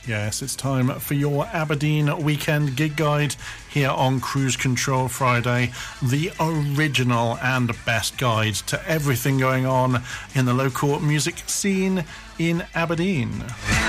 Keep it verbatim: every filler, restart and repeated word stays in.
Yes, it's time for your Aberdeen Weekend Gig Guide here on Cruise Control Friday, the original and best guide to everything going on in the local music scene in Aberdeen.